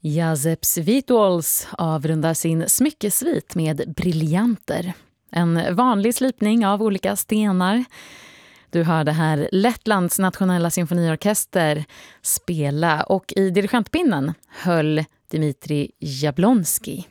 Jaceks Vituals avrundar sin smyckesvit med briljanter. En vanlig slipning av olika stenar. Du hörde här Lettlands nationella symfoniorkester spela och i dirigentpinnen höll Dmitrij Jablonski.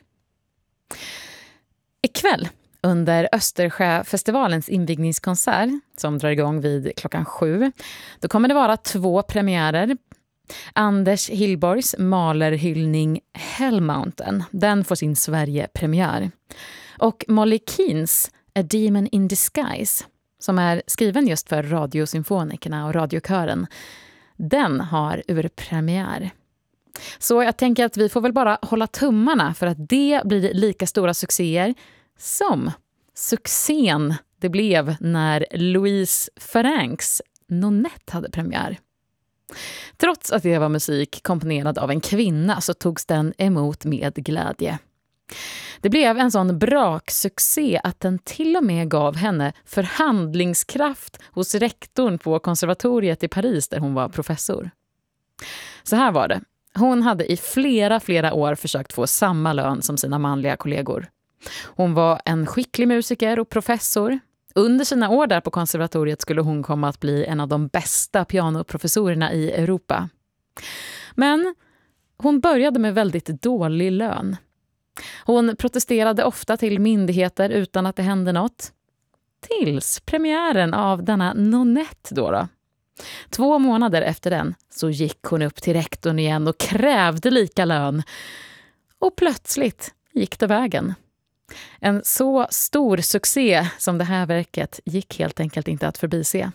Ikväll under Östersjöfestivalens invigningskonsert som drar igång vid 7:00, då kommer det vara 2 premiärer. Anders Hillborgs malerhyllning Hell Mountain, den får sin Sverige-premiär. Och Molly Keens A Demon in Disguise, som är skriven just för radiosymfonikerna och radiokören, den har urpremiär. Så jag tänker att vi får väl bara hålla tummarna för att det blir lika stora succéer som succén det blev när Louise Farrencs Nonette hade premiär. Trots att det var musik komponerad av en kvinna så togs den emot med glädje. Det blev en sån braksuccé att den till och med gav henne förhandlingskraft hos rektorn på konservatoriet i Paris där hon var professor. Så här var det. Hon hade i flera år försökt få samma lön som sina manliga kollegor. Hon var en skicklig musiker och professor. Under sina år där på konservatoriet skulle hon komma att bli en av de bästa pianoprofessorerna i Europa. Men hon började med väldigt dålig lön. Hon protesterade ofta till myndigheter utan att det hände något. Tills premiären av denna Nonette då. 2 månader efter den så gick hon upp till rektorn igen och krävde lika lön. Och plötsligt gick det vägen. En så stor succé som det här verket gick helt enkelt inte att förbise.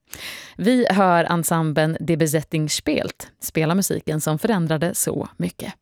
Vi hör ensemblen Die Besetzung spielt, spela musiken som förändrade så mycket.